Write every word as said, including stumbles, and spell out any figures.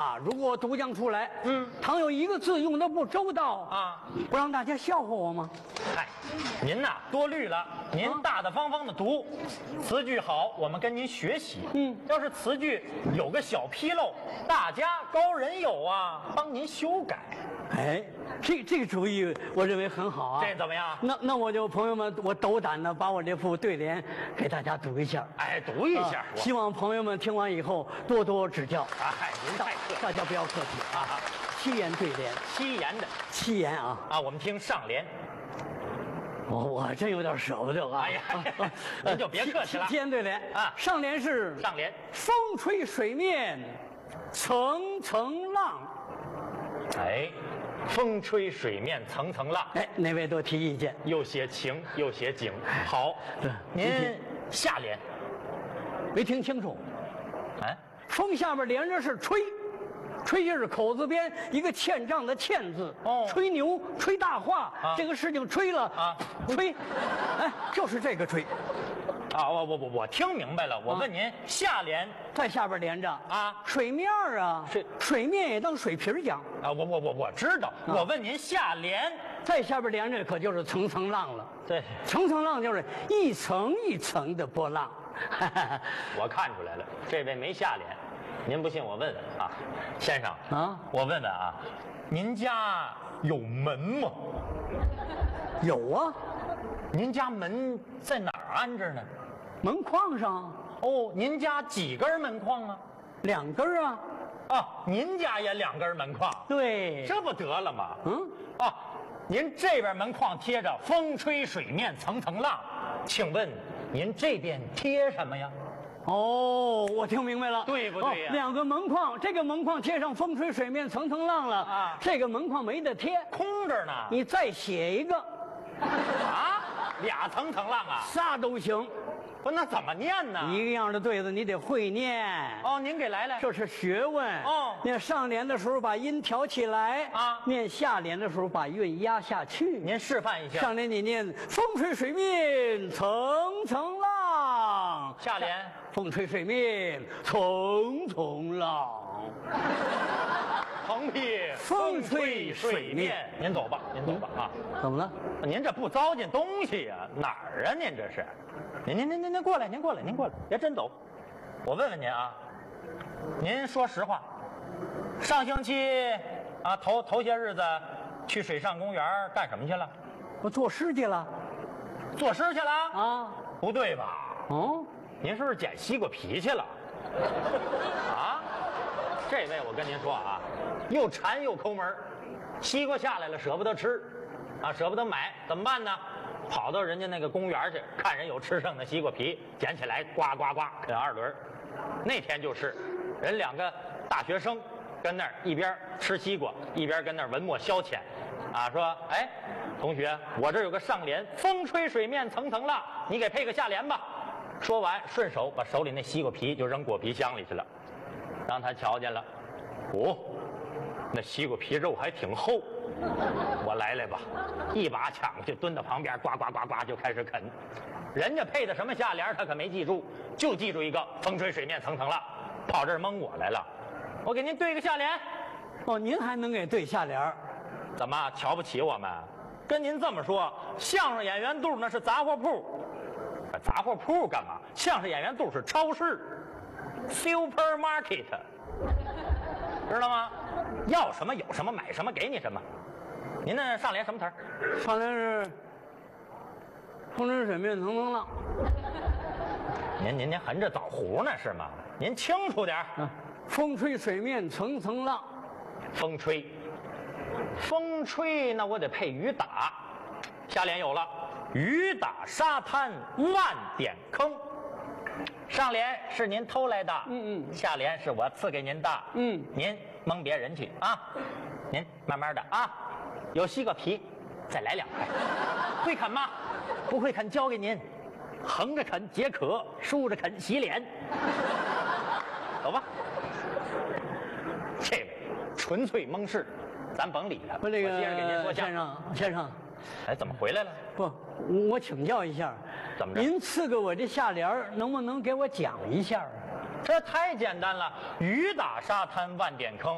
啊，如果读将出来， 嗯， 倘有一个字用的不周到啊， 不让大家笑话我吗？ 嗨，您呐多虑了，您大大方方的读，词句好，我们跟您学习。 嗯， 要是词句有个小纰漏，大家高人有啊，帮您修改。 哎，这这个主意我认为很好啊。 这怎么样？ 那那我就朋友们，我斗胆的把我这副对联给大家读一下。 哎，读一下， 啊、希望朋友们听完以后多多指教。 哎，您太客气， 大家不要客气啊！ 七言对联， 七言的七言啊啊！我们听上联。 我我真有点舍不得啊！ 哎呀，您就别客气了。 七言对联啊， 上联是上联， 风吹水面层层浪。 哎，风吹水面层层浪。 哎，哪位多提意见？ 又写情又写景，好。您下联没听清楚？ 哎， 风下边连着是吹。吹就是口字边一个欠账的欠字， 哦， 吹牛吹大话， 啊、 这个事情吹了啊， 吹，哎，就是这个吹， 啊，我我我我听明白了，我问您，啊、下联在下边连着啊， 水面啊， 水水面也当水瓶讲啊，我我我我知道，啊、我问您下联在下边连着可就是层层浪了， 对， 层层浪就是一层一层的波浪， 我看出来了，这位没下联。您不信我问问啊，先生啊， 我问问啊，您家有门吗？ 有啊， 您家门在哪儿安着呢？ 门框上。 哦，您家几根门框啊？ 两根啊。 啊，您家也两根门框？ 对， 这不得了吗？ 嗯， 啊，您这边门框贴着风吹水面层层浪，请问您这边贴什么呀？ 哦，我听明白了， 对不对呀、 哦？两个门框，这个门框贴上风吹水面层层浪了啊，这个门框没得贴， 空着呢。 你再写一个， 啊，俩层层浪啊， 仨都行。 不，那怎么念呢？ 一个样的对子你得会念。 哦，您给来来， 这是学问。 哦， 念上联的时候把音挑起来啊， 念下联的时候把韵压下去。 您示范一下。 上联你念风吹水面层层浪， 下联风吹水面层层浪。 横批风吹水面。您走吧，您走吧啊！ 怎么了？ 您这不糟践东西呀、啊？哪儿啊？您这是？您您您您您过来，您过来，您过来，别真走。我问问您啊，您说实话，上星期啊头头些日子去水上公园干什么去了？ 我作诗去了。 作诗去了？ 啊？ 不对吧？ 哦， 您是不是捡西瓜皮去了？啊？这位我跟您说啊，又馋又抠门，西瓜下来了舍不得吃，啊舍不得买，怎么办呢？跑到人家那个公园去，看人有吃剩的西瓜皮，捡起来呱呱呱啃二轮。那天就是人两个大学生跟那儿一边吃西瓜一边跟那儿文墨消遣，啊说哎同学，我这有个上联，风吹水面层层浪，你给配个下联吧。说完顺手把手里那西瓜皮就扔果皮箱里去了，让他瞧见了，哦，那西瓜皮肉还挺厚，我来来吧，一把抢过去，蹲到旁边，呱呱呱呱就开始啃。人家配的什么下联他可没记住，就记住一个风吹水面层层浪，跑这儿蒙我来了。我给您对个下联。 哦，您还能给对下联？ 怎么瞧不起我们？跟您这么说，相声演员肚那是杂货铺，杂货铺干嘛？相声演员肚是超市 ，supermarket， 知道吗？要什么有什么，买什么给你什么。您那上联什么词儿？ 上联是风吹水面层层浪。 您您您横着枣核呢是吗？您清楚点儿。 啊，风吹水面层层浪。 风吹，风吹，那我得配雨打。下联有了，雨打沙滩万点坑。上联是您偷来的， 嗯嗯， 下联是我赐给您的， 嗯， 您蒙别人去啊，您慢慢的啊，有西瓜皮，再来两块，会啃吗？不会啃，教给您，横着啃解渴，竖着啃洗脸，走吧。这位纯粹蒙事，咱甭理他。 我这个我接着给您说先生，先生， 哎，怎么回来了？ 不，我请教一下， 怎么着？ 您赐给我这下联能不能给我讲一下？ 这太简单了，雨打沙滩万点坑。